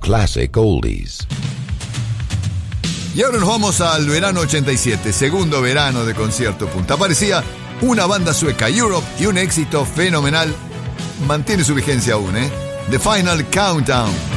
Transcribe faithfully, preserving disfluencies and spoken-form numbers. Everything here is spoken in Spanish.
classic oldies. Y ahora nos vamos al verano ochenta y siete, segundo verano de Concierto Punta. Aparecía una banda sueca, Europe, y un éxito fenomenal. Mantiene su vigencia aún, ¿eh? The Final Countdown.